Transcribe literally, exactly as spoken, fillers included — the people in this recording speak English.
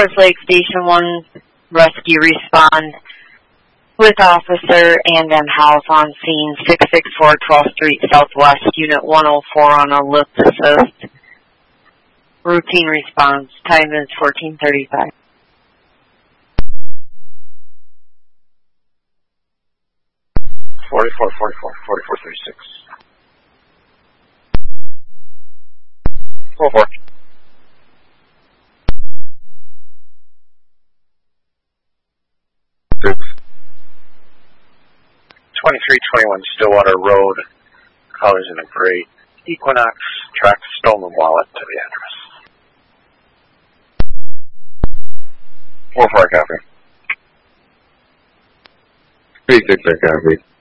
Forest Lake Station one rescue respond with Officer and M. House on scene, six six four twelfth Street Southwest, Unit one oh four on Ellipse Assist. Routine response. Time is fourteen thirty-five. forty-four, forty-four, forty-four, thirty-six. four four. Six. twenty-three twenty-one Stillwater Road. Colors in a gray. Equinox tracked stolen wallet to the address. four four, copy. three six, I copy.